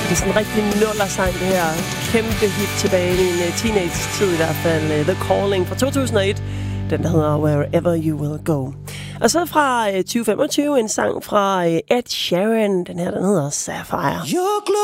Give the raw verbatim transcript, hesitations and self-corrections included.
Det er sådan en rigtig nullersang, det her. Kæmpe hit tilbage i min teenage-tid i hvert fald. The Calling fra to tusind og et. Den, der hedder Wherever You Will Go. Og så fra tyve femogtyve en sang fra Ed Sheeran. Den her, den hedder Sapphire.